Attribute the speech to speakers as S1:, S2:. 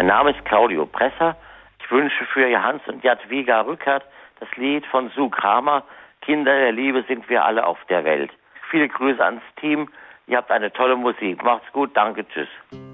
S1: Mein Name ist Claudio Presser. Ich wünsche für Johannes und Jadwiga Rückert das Lied von Sue Kramer, Kinder der Liebe sind wir alle auf der Welt. Viele Grüße ans Team. Ihr habt eine tolle Musik. Macht's gut. Danke. Tschüss.